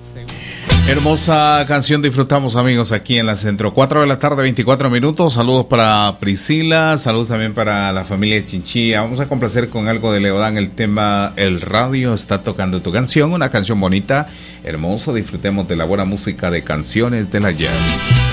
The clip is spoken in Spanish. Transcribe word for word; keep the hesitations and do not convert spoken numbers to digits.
Hermosa canción disfrutamos, amigos, aquí en la Centro. cuatro de la tarde, veinticuatro minutos. Saludos para Priscila, saludos también para la familia Chinchilla. Vamos a complacer con algo de Leodán el tema El Radio está tocando tu canción, una canción bonita, hermoso. Disfrutemos de la buena música de Canciones del Ayer.